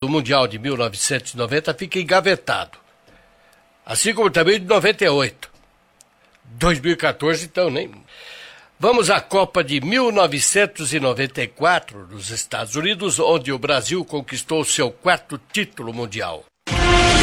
do Mundial de 1990 fica engavetado. Assim como também de 98. 2014, então, nem... Vamos à Copa de 1994, nos Estados Unidos, onde o Brasil conquistou seu 4º título mundial.